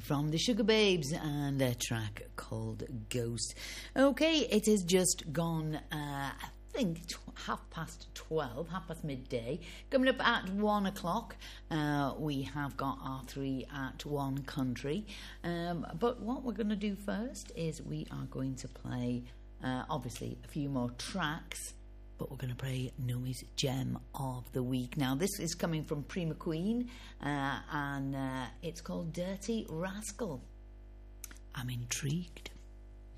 from the Sugar Babes and a track called Ghost. Okay, it has just gone, I think, 12:30, half past midday. Coming up at 1 o'clock, we have got our 3 at 1 country. But what we're going to do first is we are going to play, obviously, a few more tracks. But we're going to play Nomi's Gem of the Week. Now, this is coming from Prima Queen, and it's called Dirty Rascal. I'm intrigued.